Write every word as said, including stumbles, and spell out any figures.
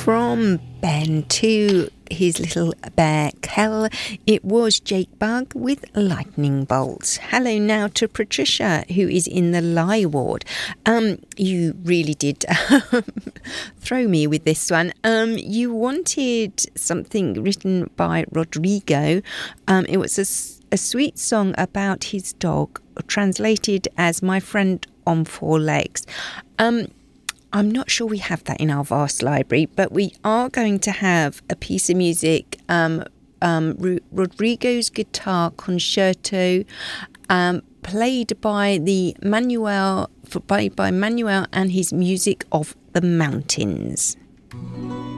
From Ben to his little bear Kel, it was Jake Bugg with Lightning Bolts. Hello now to Patricia, who is in the lie ward. Um, you really did throw me with this one. Um, you wanted something written by Rodrigo. Um, it was a, a sweet song about his dog, translated as My Friend on Four Legs. Um, I'm not sure we have that in our vast library, but we are going to have a piece of music, um, um, Ru- Rodrigo's guitar concerto, um, played by the Manuel, by, by Manuel and his Music of the Mountains.